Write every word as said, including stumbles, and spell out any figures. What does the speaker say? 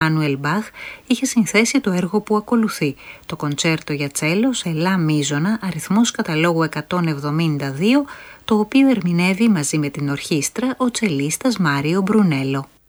Εμμάνουελ Μπαχ είχε συνθέσει το έργο που ακολουθεί, το κοντσέρτο για τσέλο σε λα μίζωνα, αριθμός καταλόγου εκατόν εβδομήντα δύο, το οποίο ερμηνεύει μαζί με την ορχήστρα ο τσελίστας Μάριο Μπρουνέλο.